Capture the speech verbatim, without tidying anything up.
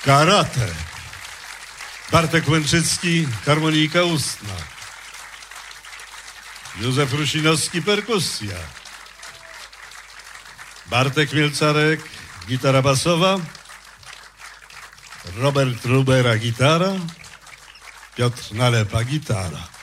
karate. Bartek Łęczycki, harmonika ustna. Józef Rusinowski, perkusja. Bartek Mielcarek, gitara basowa. Robert Rubera, gitara. Piotr Nalepa, gitara.